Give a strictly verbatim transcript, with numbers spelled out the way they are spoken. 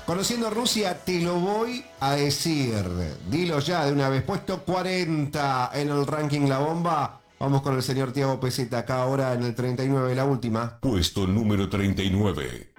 Conociendo Rusia, te lo voy a decir. Dilo ya de una vez. Puesto cuarenta en el ranking La Bomba. Vamos con el señor Tiago Peseta, acá ahora en el treinta y nueve, la última. Puesto número treinta y nueve.